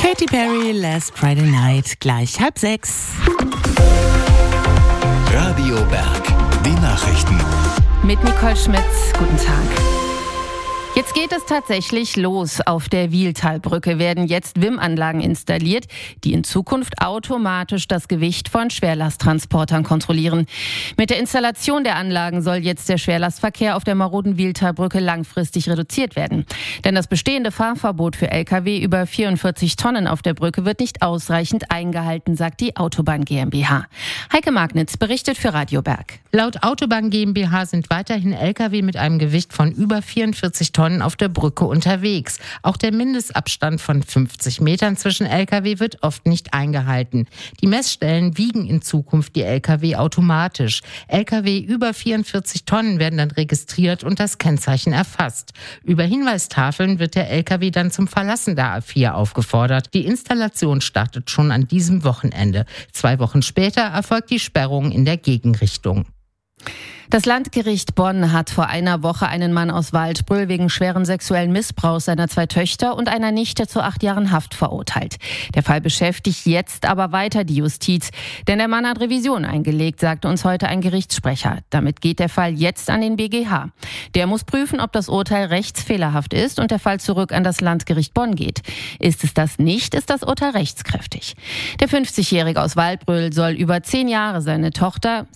Katy Perry, Last Friday Night, gleich 5:30. Radio Berg, die Nachrichten. Mit Nicole Schmitz, guten Tag. Jetzt geht es tatsächlich los. Auf der Wieltalbrücke werden jetzt WIM-Anlagen installiert, die in Zukunft automatisch das Gewicht von Schwerlasttransportern kontrollieren. Mit der Installation der Anlagen soll jetzt der Schwerlastverkehr auf der maroden Wieltalbrücke langfristig reduziert werden. Denn das bestehende Fahrverbot für Lkw über 44 Tonnen auf der Brücke wird nicht ausreichend eingehalten, sagt die Autobahn GmbH. Heike Magnitz berichtet für Radio Berg. Laut Autobahn GmbH sind weiterhin Lkw mit einem Gewicht von über 44 Tonnen auf der Brücke unterwegs. Auch der Mindestabstand von 50 Metern zwischen Lkw wird oft nicht eingehalten. Die Messstellen wiegen in Zukunft die Lkw automatisch. Lkw über 44 Tonnen werden dann registriert und das Kennzeichen erfasst. Über Hinweistafeln wird der Lkw dann zum Verlassen der A4 aufgefordert. Die Installation startet schon an diesem Wochenende. 2 Wochen später erfolgt die Sperrung in der Gegenrichtung. Das Landgericht Bonn hat vor einer Woche einen Mann aus Waldbröl wegen schweren sexuellen Missbrauchs seiner 2 Töchter und einer Nichte zu 8 Jahren Haft verurteilt. Der Fall beschäftigt jetzt aber weiter die Justiz, denn der Mann hat Revision eingelegt, sagte uns heute ein Gerichtssprecher. Damit geht der Fall jetzt an den BGH. Der muss prüfen, ob das Urteil rechtsfehlerhaft ist und der Fall zurück an das Landgericht Bonn geht. Ist es das nicht, ist das Urteil rechtskräftig. Der 50-Jährige aus Waldbröl soll über 10 Jahre seine Töchter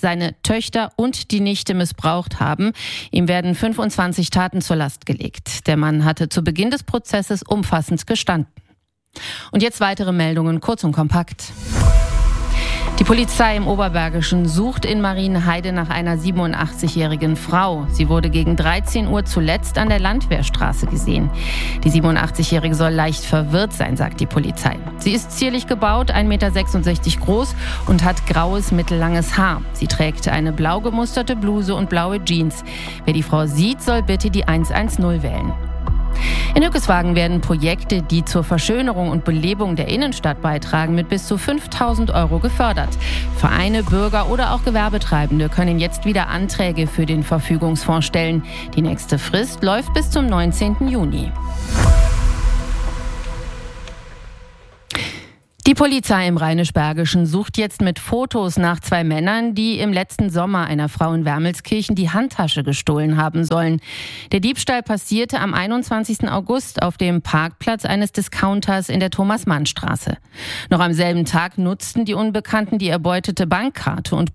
und die Nichte missbraucht haben. Ihm werden 25 Taten zur Last gelegt. Der Mann hatte zu Beginn des Prozesses umfassend gestanden. Und jetzt weitere Meldungen, kurz und kompakt. Die Polizei im Oberbergischen sucht in Marienheide nach einer 87-jährigen Frau. Sie wurde gegen 13 Uhr zuletzt an der Landwehrstraße gesehen. Die 87-Jährige soll leicht verwirrt sein, sagt die Polizei. Sie ist zierlich gebaut, 1,66 Meter groß und hat graues, mittellanges Haar. Sie trägt eine blau gemusterte Bluse und blaue Jeans. Wer die Frau sieht, soll bitte die 110 wählen. In Hückeswagen werden Projekte, die zur Verschönerung und Belebung der Innenstadt beitragen, mit bis zu 5.000 € gefördert. Vereine, Bürger oder auch Gewerbetreibende können jetzt wieder Anträge für den Verfügungsfonds stellen. Die nächste Frist läuft bis zum 19. Juni. Die Polizei im Rheinisch-Bergischen sucht jetzt mit Fotos nach 2 Männern, die im letzten Sommer einer Frau in Wermelskirchen die Handtasche gestohlen haben sollen. Der Diebstahl passierte am 21. August auf dem Parkplatz eines Discounters in der Thomas-Mann-Straße. Noch am selben Tag nutzten die Unbekannten die erbeutete Bankkarte und